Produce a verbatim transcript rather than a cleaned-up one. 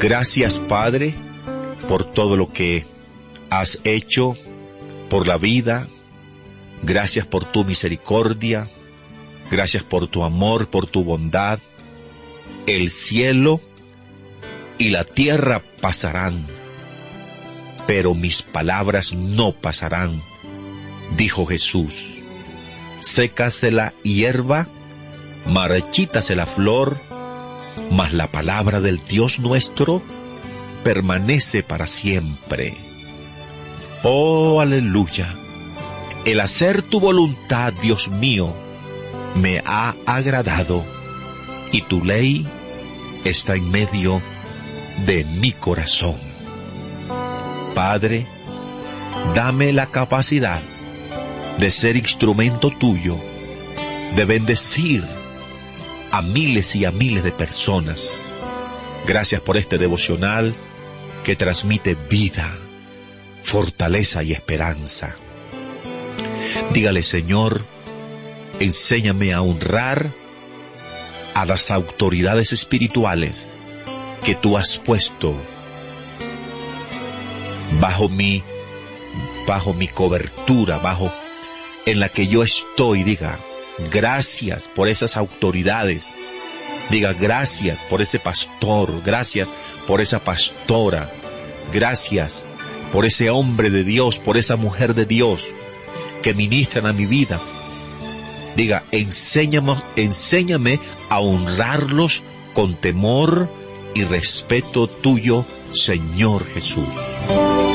Gracias, Padre, por todo lo que has hecho, por la vida. Gracias por tu misericordia. Gracias por tu amor, por tu bondad. El cielo y la tierra pasarán, pero mis palabras no pasarán, dijo Jesús. Sécase la hierba, marchítase la flor, mas la palabra del Dios nuestro permanece para siempre. Oh, aleluya. El hacer tu voluntad, Dios mío, me ha agradado, y tu ley está en medio de mi corazón. Padre, dame la capacidad de ser instrumento tuyo, de bendecir a miles y a miles de personas. Gracias por este devocional que transmite vida, fortaleza y esperanza. Dígale, Señor, enséñame a honrar a las autoridades espirituales que tú has puesto bajo mi, bajo mi cobertura, bajo en la que yo estoy. Diga, gracias por esas autoridades. Diga, gracias por ese pastor, gracias por esa pastora, gracias por ese hombre de Dios, por esa mujer de Dios que ministran a mi vida. Diga, enséñame, enséñame a honrarlos con temor y respeto tuyo, Señor Jesús.